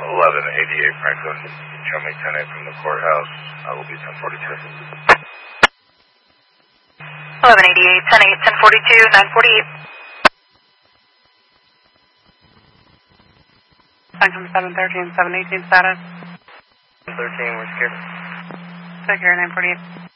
1188 Franklin. Show me 10-8 from the courthouse. I will be 1042. 1188, 10-8, 1042, 948. Function 713, 718 status. 13, we're secure. Secure, 948.